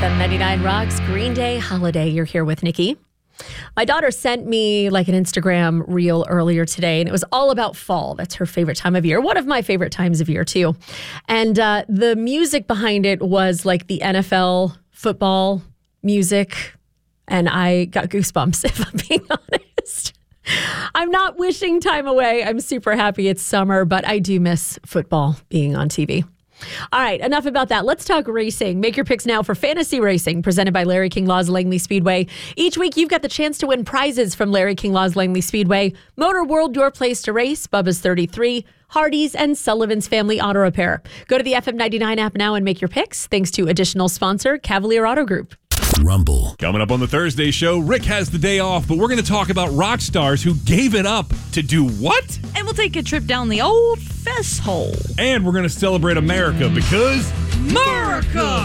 FM 99 Rocks, Green Day Holiday. You're here with Nikki. My daughter sent me like an Instagram reel earlier today, and it was all about fall. That's her favorite time of year. One of my favorite times of year, too. And the music behind it was like the NFL football music, and I got goosebumps, if I'm being honest. I'm not wishing time away. I'm super happy it's summer, but I do miss football being on TV. All right, enough about that. Let's talk racing. Make your picks now for Fantasy Racing, presented by Larry King Law's Langley Speedway. Each week, you've got the chance to win prizes from Larry King Law's Langley Speedway, Motor World, your place to race, Bubba's 33, Hardee's, and Sullivan's Family Auto Repair. Go to the FM99 app now and make your picks, thanks to additional sponsor, Cavalier Auto Group. Rumble. Coming up on the Thursday show, Rick has the day off, but we're going to talk about rock stars who gave it up to do what? And we'll take a trip down the old fess hole. And we're going to celebrate America because America!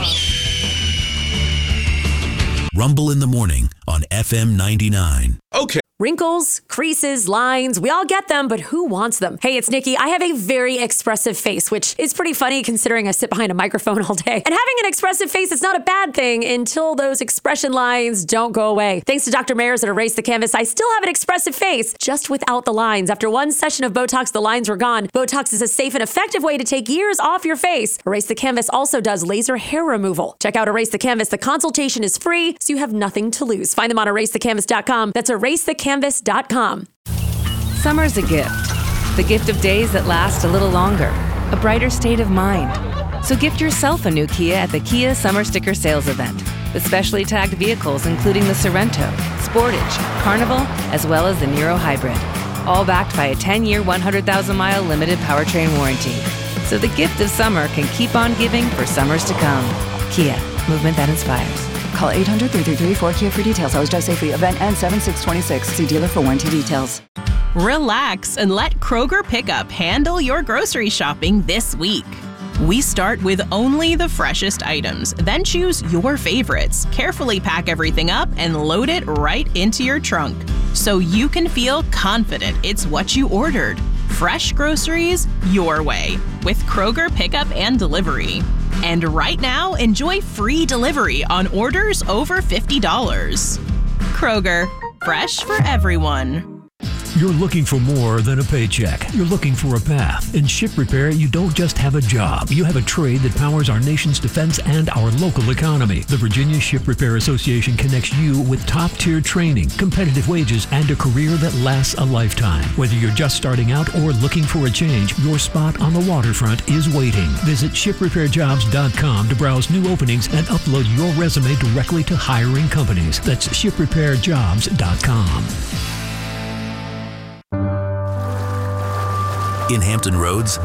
Rumble in the morning on FM 99. Okay. Wrinkles, creases, lines, we all get them, but who wants them? Hey, it's Nikki. I have a very expressive face, which is pretty funny considering I sit behind a microphone all day. And having an expressive face is not a bad thing until those expression lines don't go away. Thanks to Dr. Mayers at Erase the Canvas, I still have an expressive face, just without the lines. After one session of Botox, the lines were gone. Botox is a safe and effective way to take years off your face. Erase the Canvas also does laser hair removal. Check out Erase the Canvas. The consultation is free, so you have nothing to lose. Find them on erasethecanvas.com. That's erasethecanvas.com. Summer's a gift. The gift of days that last a little longer. A brighter state of mind. So gift yourself a new Kia at the Kia Summer Sticker Sales Event. With specially tagged vehicles including the Sorrento, Sportage, Carnival, as well as the Niro Hybrid. All backed by a 10-year, 100,000-mile limited powertrain warranty. So the gift of summer can keep on giving for summers to come. Kia, movement that inspires. Call 800-333-4KIA for details. Always drive safely. Event ends 7/6/26. See dealer for warranty details. Relax and let Kroger Pickup handle your grocery shopping this week. We start with only the freshest items, then choose your favorites. Carefully pack everything up and load it right into your trunk so you can feel confident it's what you ordered. Fresh groceries your way with Kroger Pickup and Delivery. And right now, enjoy free delivery on orders over $50. Kroger, fresh for everyone. You're looking for more than a paycheck. You're looking for a path. In Ship Repair, you don't just have a job. You have a trade that powers our nation's defense and our local economy. The Virginia Ship Repair Association connects you with top-tier training, competitive wages, and a career that lasts a lifetime. Whether you're just starting out or looking for a change, your spot on the waterfront is waiting. Visit shiprepairjobs.com to browse new openings and upload your resume directly to hiring companies. That's shiprepairjobs.com. In Hampton Roads,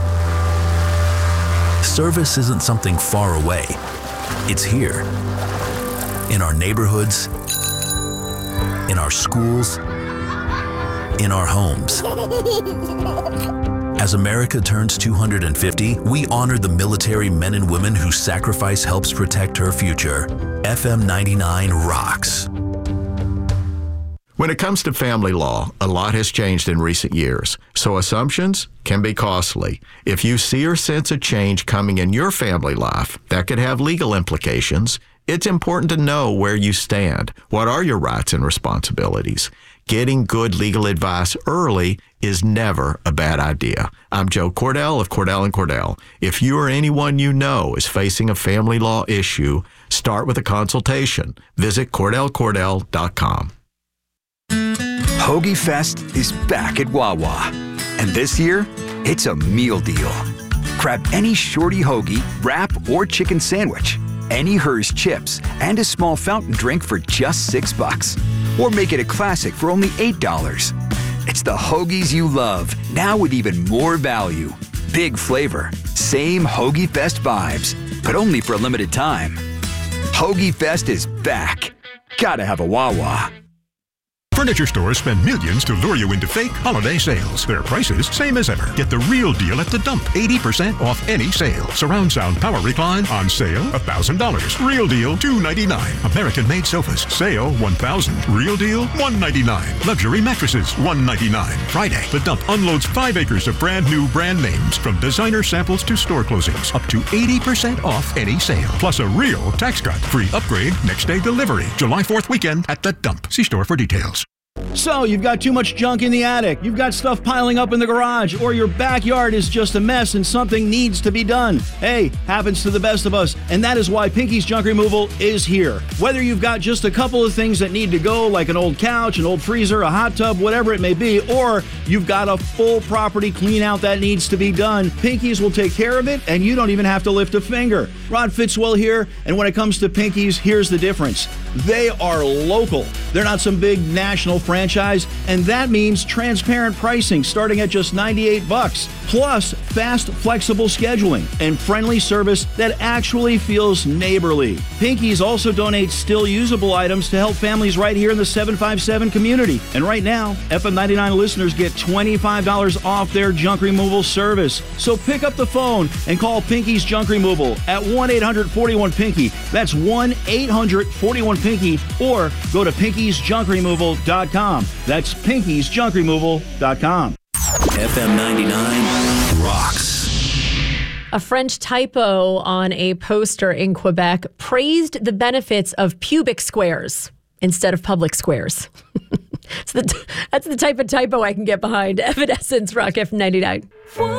service isn't something far away. It's here. In our neighborhoods, in our schools, in our homes. As America turns 250, we honor the military men and women whose sacrifice helps protect her future. FM 99 rocks. When it comes to family law, a lot has changed in recent years, so assumptions can be costly. If you see or sense a change coming in your family life that could have legal implications, it's important to know where you stand. What are your rights and responsibilities? Getting good legal advice early is never a bad idea. I'm Joe Cordell of Cordell & Cordell. If you or anyone you know is facing a family law issue, start with a consultation. Visit CordellCordell.com. Hoagie Fest is back at Wawa. And this year, it's a meal deal. Grab any shorty hoagie, wrap, or chicken sandwich, any Hers chips, and a small fountain drink for just $6. Or make it a classic for only $8. It's the hoagies you love, now with even more value. Big flavor, same Hoagie Fest vibes, but only for a limited time. Hoagie Fest is back. Gotta have a Wawa. Furniture stores spend millions to lure you into fake holiday sales. Their prices, same as ever. Get the real deal at the dump. 80% off any sale. Surround sound power recline on sale, $1,000. Real deal, $299. American-made sofas, sale, $1,000. Real deal, $199. Luxury mattresses, $199. Friday, the dump unloads 5 acres of brand new brand names, from designer samples to store closings. Up to 80% off any sale. Plus a real tax cut. Free upgrade, next day delivery. July 4th weekend at the dump. See store for details. So, you've got too much junk in the attic, you've got stuff piling up in the garage, or your backyard is just a mess and something needs to be done. Hey, happens to the best of us, and that is why Pinky's Junk Removal is here. Whether you've got just a couple of things that need to go, like an old couch, an old freezer, a hot tub, whatever it may be, or you've got a full property clean out that needs to be done, Pinky's will take care of it, and you don't even have to lift a finger. Rod Fitzwell here, and when it comes to Pinky's, here's the difference. They are local. They're not some big national franchise, and that means transparent pricing starting at just $98, plus fast, flexible scheduling and friendly service that actually feels neighborly. Pinky's also donates still usable items to help families right here in the 757 community. And right now, FM 99 listeners get $25 off their junk removal service. So pick up the phone and call Pinky's Junk Removal at 1-800-41-PINKY. That's 1-800-41-PINKY, or go to pinkysjunkremoval.com. That's pinkysjunkremoval.com. FM 99 rocks. A French typo on a poster in Quebec praised the benefits of pubic squares instead of public squares. So that's the type of typo I can get behind. Evanescence, Rock FM 99.